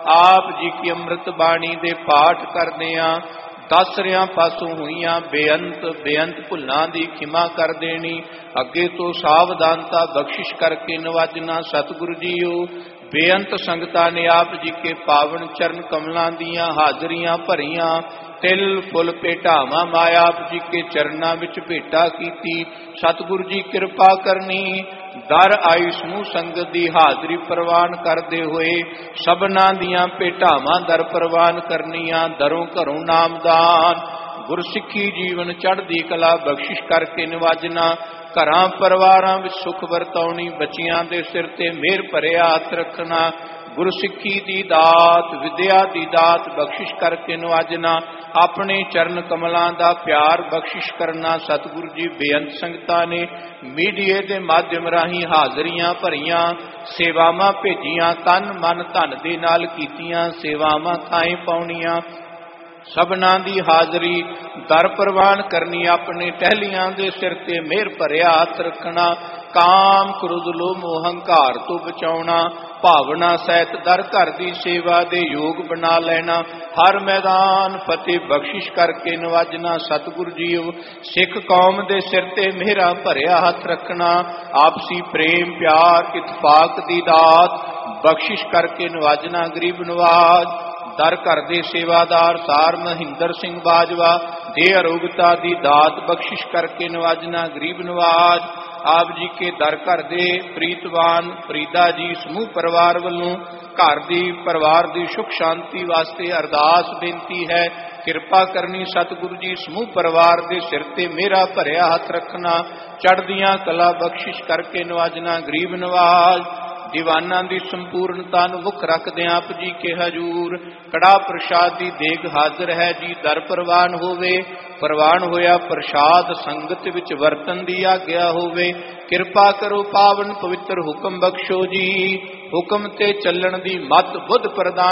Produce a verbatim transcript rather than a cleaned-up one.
आप जी की अमृत बाणी दे पाठ करदियां दस रियां पासों हुईयां बेअंत बेअंत भुल्लां दी खिमा कर देनी। अगे तो सावधानता बख्शिश करके नवाजना सतगुरु जीओ। बेअंत संगतां ने आप जी के पावन चरण कमलां दियां हाजरियां भरियां तिल फुल भेटावां माया आप जी के चरनां विच भेटा कीती। सतगुरु जी कृपा करनी दर आई समूह संगत दी हाजरी प्रवान करदे होए सबना दियां भेटावां दर प्रवान करनियां। दरों घरों नामदान गुरसिੱਖੀ जीवन चढ़दी कला बख्शिश करके निवाजना। घरां परिवारां विच सुख वरताउणी बच्चियां दे सिर ते मेहर भरिया हथ रखना। गुरसिੱਖੀ दी दात विद्या दी दात बख्शिश करके नवाजना। अपने चरण कमलां दा प्यार बख्शिश करना। सतगुरु जी बेअंत संगतां ने मीडिए दे माध्यम राही हाजरियां भरियां सेवावां भेजियां तन मन धन दे नाल कीतियां सेवावां थाएं पाउणियां। सबना दी हाजरी दर प्रवान करनी। अपने टहलियां दे सिर ते मेहर भरिया हथ रखना। काम क्रोध लोभ मोह हंकार तो बचाउणा। भावना सहित दर घर दी सेवा दे योग बना लेना। हर मैदान फतेह बख्शिश करके नवाजना। सतगुरु जीओ सिख कौम दे सिर ते मेहरा भरिया हथ रखना। आपसी प्रेम प्यार इतफाक दी दात बख्शिश करके नवाजना। गरीब नवाज दर घर दे सेवादार सार महिंदर सिंह बाजवा दे अरोगता दी दात बख्शिश करके नवाजना। गरीब नवाज आप जी के दर घर दे प्रीतवान फरीदा जी समूह परिवार वालों घर दी परिवार दी सुख शांति वास्ते अरदास बेनती है। कृपा करनी सतगुरु जी समूह परिवार दे सिर ते मेरा भरिया हथ रखना। चढ़दियां कला बख्शिश करके नवाजना। गरीब नवाज दीवाना दी संपूर्णता नूं मुख रखदे आप जी के हजूर कड़ा प्रसाद दी देग हाजिर है जी दर प्रवान होवे। प्रवान होया प्रसाद संगत विच वरतन दी आग्या होवे। कृपा करो पावन पवित्र हुक्म बख्शो जी। हुक्म ते चलण दी मत बुद्ध प्रदान